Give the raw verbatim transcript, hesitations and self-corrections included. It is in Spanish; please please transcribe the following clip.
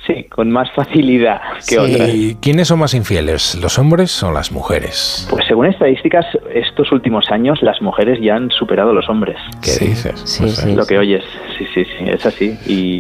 Sí, con más facilidad que Sí. otras. ¿Y quiénes son más infieles, los hombres o las mujeres? Pues según estadísticas, estos últimos años las mujeres ya han superado a los hombres. ¿Qué Sí, dices? sí, No sé. sí. Lo que oyes, sí, sí, sí, es así. Y